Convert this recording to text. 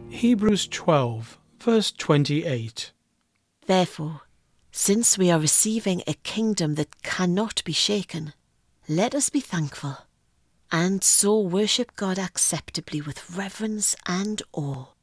Hebrews 12, verse 28. Therefore, since we are receiving a kingdom that cannot be shaken, let us be thankful, and so worship God acceptably with reverence and awe.